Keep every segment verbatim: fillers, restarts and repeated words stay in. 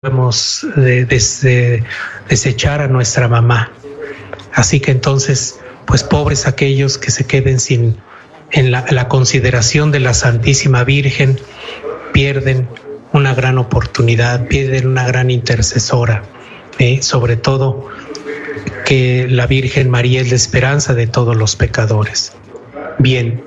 podemos de, de, desechar a nuestra mamá. Así que entonces, pues pobres aquellos que se queden sin en la, la consideración de la Santísima Virgen, pierden una gran oportunidad, pierden una gran intercesora, ¿eh? Sobre todo que la Virgen María es la esperanza de todos los pecadores. Bien,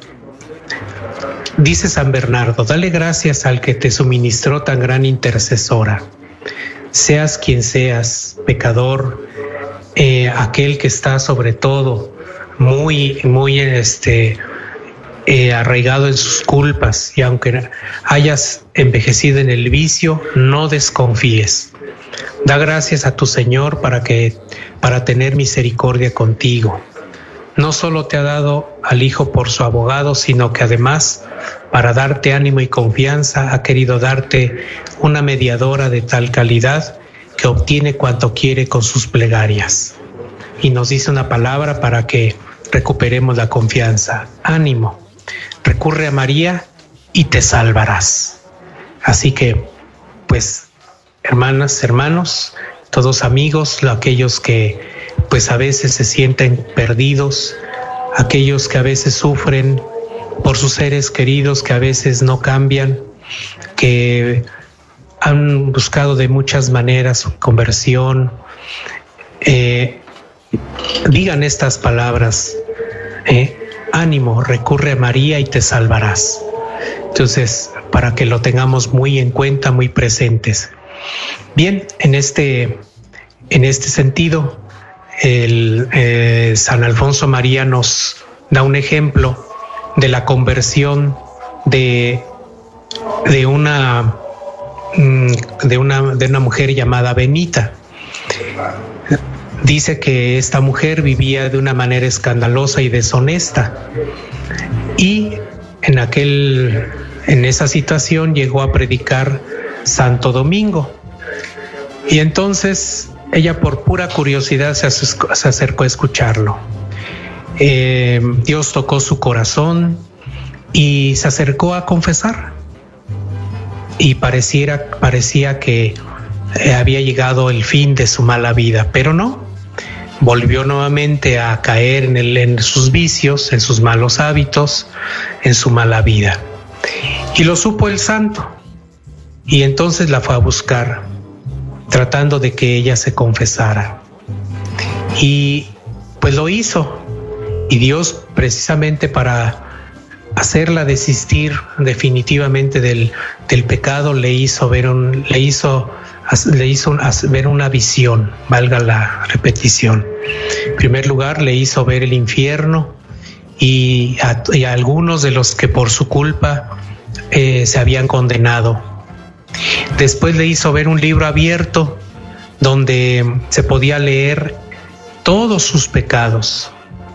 dice San Bernardo, dale gracias al que te suministró tan gran intercesora. Seas quien seas, pecador, eh, aquel que está sobre todo muy, muy este, eh, arraigado en sus culpas, y aunque hayas envejecido en el vicio, no desconfíes. Da gracias a tu Señor para que, para tener misericordia contigo. No solo te ha dado al Hijo por su abogado, sino que además, para darte ánimo y confianza, ha querido darte una mediadora de tal calidad que obtiene cuanto quiere con sus plegarias. Y nos dice una palabra para que recuperemos la confianza. Ánimo, recurre a María y te salvarás. Así que, pues, hermanas, hermanos, todos amigos, aquellos que pues a veces se sienten perdidos, aquellos que a veces sufren por sus seres queridos que a veces no cambian, que han buscado de muchas maneras su conversión, eh, digan estas palabras, eh, ánimo, recurre a María y te salvarás. Entonces, para que lo tengamos muy en cuenta, muy presentes. Bien, en este, en este sentido, el eh, San Alfonso María nos da un ejemplo de la conversión de, de, una, de, una, de una mujer llamada Benita. Dice que esta mujer vivía de una manera escandalosa y deshonesta, y en, aquel, en esa situación llegó a predicar Santo Domingo. Y entonces ella, por pura curiosidad, se acercó a escucharlo. Eh, Dios tocó su corazón y se acercó a confesar. Y pareciera, parecía que eh, había llegado el fin de su mala vida, pero no. Volvió nuevamente a caer en, el, en sus vicios, en sus malos hábitos, en su mala vida. Y lo supo el santo. Y entonces la fue a buscar, tratando de que ella se confesara. Y pues lo hizo. Y Dios, precisamente para hacerla desistir definitivamente del, del pecado, le hizo ver un, le hizo, le hizo ver una visión, valga la repetición. En primer lugar, le hizo ver el infierno y a, y a algunos de los que por su culpa eh, se habían condenado. Después le hizo ver un libro abierto donde se podía leer todos sus pecados.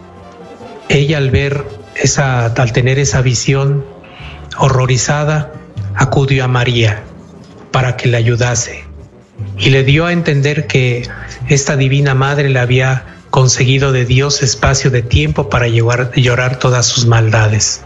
Ella, al ver esa, al tener esa visión horrorizada, acudió a María para que le ayudase y le dio a entender que esta divina madre le había conseguido de Dios espacio de tiempo para llorar, llorar todas sus maldades.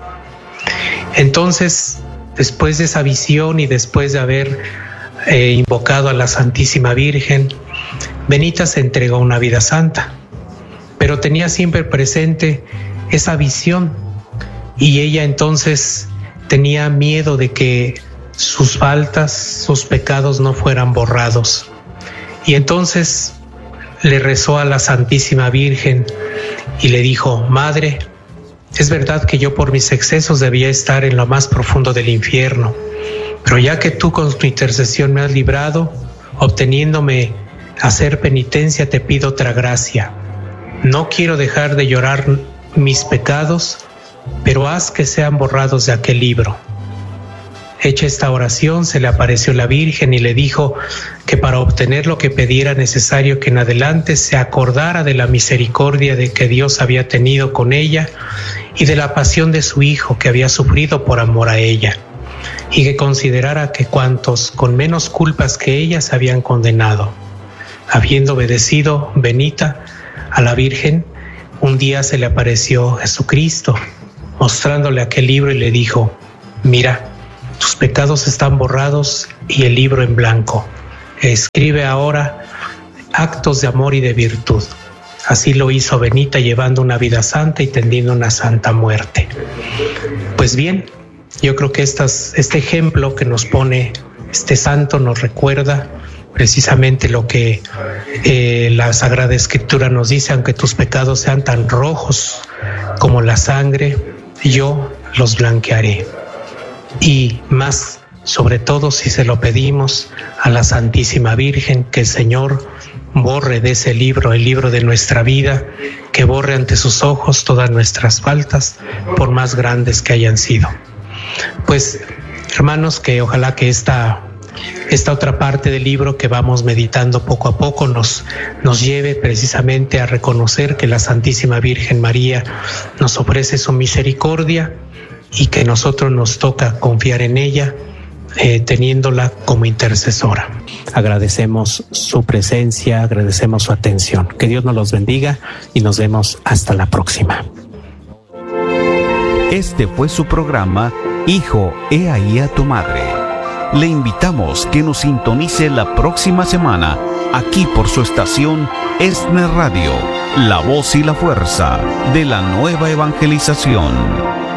Entonces, después de esa visión y después de haber eh, invocado a la Santísima Virgen, Benita se entregó a una vida santa, pero tenía siempre presente esa visión, y ella entonces tenía miedo de que sus faltas, sus pecados no fueran borrados. Y entonces le rezó a la Santísima Virgen y le dijo: Madre, es verdad que yo por mis excesos debía estar en lo más profundo del infierno, pero ya que tú con tu intercesión me has librado, obteniéndome hacer penitencia, te pido otra gracia. No quiero dejar de llorar mis pecados, pero haz que sean borrados de aquel libro. Hecha esta oración, se le apareció la Virgen y le dijo que para obtener lo que pidiera necesario que en adelante se acordara de la misericordia de que Dios había tenido con ella y de la pasión de su Hijo que había sufrido por amor a ella, y que considerara que cuantos con menos culpas que ella se habían condenado. Habiendo obedecido Benita a la Virgen, un día se le apareció Jesucristo, mostrándole aquel libro, y le dijo: mira, tus pecados están borrados y el libro en blanco. escribe ahora actos de amor y de virtud. Así lo hizo Benita, llevando una vida santa y tendiendo una santa muerte. Pues bien, yo creo que estas, este ejemplo que nos pone este santo nos recuerda precisamente lo que eh, la Sagrada Escritura nos dice: aunque tus pecados sean tan rojos como la sangre, yo los blanquearé. Y más, sobre todo, si se lo pedimos a la Santísima Virgen, que el Señor borre de ese libro, el libro de nuestra vida, que borre ante sus ojos todas nuestras faltas, por más grandes que hayan sido. Pues, hermanos, que ojalá que esta, esta otra parte del libro que vamos meditando poco a poco nos, nos lleve precisamente a reconocer que la Santísima Virgen María nos ofrece su misericordia y que nosotros nos toca confiar en ella, Eh, teniéndola como intercesora. Agradecemos su presencia, agradecemos su atención. Que Dios nos los bendiga y nos vemos hasta la próxima. Este fue su programa Hijo, he ahí a tu madre. Le invitamos que nos sintonice la próxima semana aquí por su estación ESNE Radio, la voz y la fuerza de la nueva evangelización.